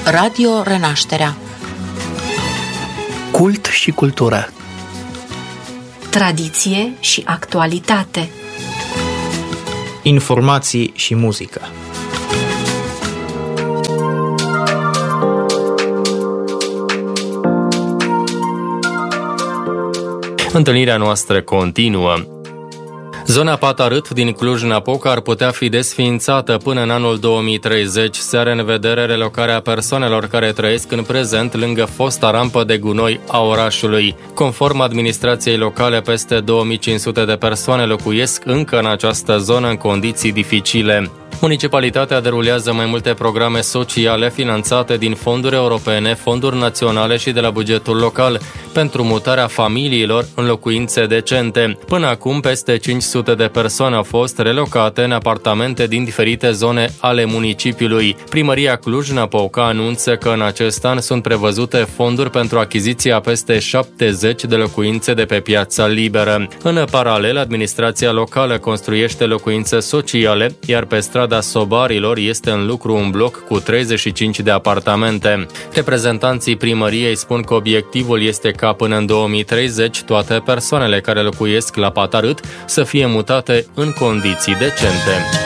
Radio Renașterea. Cult și cultură. Tradiție și actualitate. Informații și muzică. Întâlnirea noastră continuă. Zona Patarât din Cluj-Napoca ar putea fi desființată până în anul 2030. Se are în vedere relocarea persoanelor care trăiesc în prezent lângă fosta rampă de gunoi a orașului. Conform administrației locale, peste 2500 de persoane locuiesc încă în această zonă în condiții dificile. Municipalitatea derulează mai multe programe sociale finanțate din fonduri europene, fonduri naționale și de la bugetul local pentru mutarea familiilor în locuințe decente. Până acum, peste 500 de persoane au fost relocate în apartamente din diferite zone ale municipiului. Primăria Cluj-Napoca anunță că în acest an sunt prevăzute fonduri pentru achiziția peste 70 de locuințe de pe piața liberă. În paralel, administrația locală construiește locuințe sociale, iar pe strada Sobarilor este în lucru un bloc cu 35 de apartamente. Reprezentanții primăriei spun că obiectivul este ca până în 2030 toate persoanele care locuiesc la Patarât să fie mutate în condiții decente.